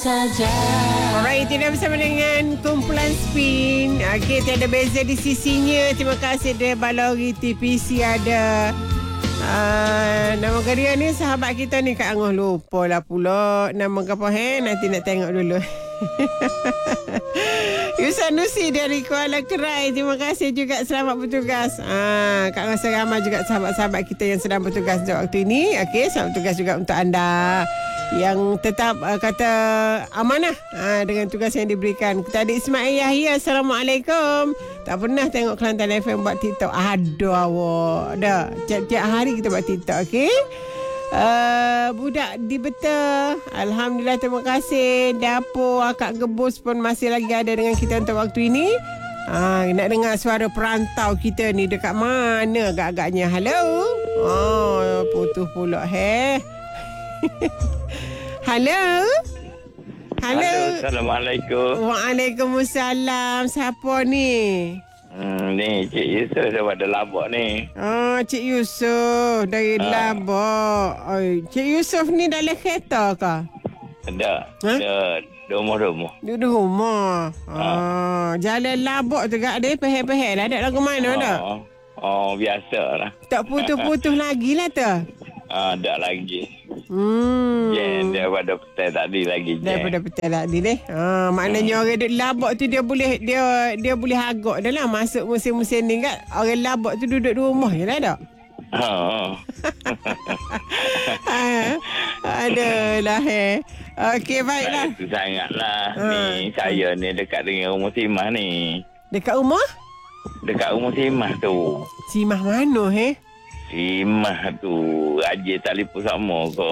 saja. Alright, kita bersama dengan kumpulan Spin. Okey, tiada beza di sisinya. Terima kasih dari Balori TPC ada. Nama geria ni sahabat kita ni Kak Angoh, lupa lah pula nama apa nanti nak tengok dulu. Yusanusi dari Kuala Kerai, terima kasih juga, selamat bertugas. Kak Angoh seramai juga sahabat-sahabat kita yang sedang bertugas waktu ini. Okey, selamat bertugas juga untuk anda yang tetap kata amanah dengan tugas yang diberikan. Kita ada Ismail Yahya, Assalamualaikum. Tak pernah tengok Kelantan FM buat TikTok. Aduh awak. Dah, tiap-tiap hari kita buat TikTok, okey? Budak di Beta, alhamdulillah, terima kasih. Dapur Akak Gebus pun masih lagi ada dengan kita untuk waktu ini. Nak dengar suara perantau kita ni dekat mana agak-agaknya. Halo. Putus pula Halo. Halo. Assalamualaikum. Waalaikumsalam. Siapa ni? Ni Cik Yusof daripada Labok ni. Cik Yusof dari Labok. Cik Yusof ni dalam kereta ke? Ada. Ada rumah-rumah. Duduk rumah. Jalan Labok tu kat dia pehel-pehel lah. Ada lagu mana tak? Biasa lah. Tak putus-putus lagi lah tu. Tak lagi. Daripada petai tadi lagi. Daripada petai tadi deh. Maknanya orang duduk Labok tu dia boleh agak dah lah masuk musim-musim ni kan. Orang Labok tu duduk di rumah je lah tak? Aduh lah Okey, baiklah. Itu sangatlah. Ni saya ni dekat dengan rumah Simah ni. Dekat rumah? Dekat rumah Simah tu. Simah mana Simah tu Raja Talipun sama ke.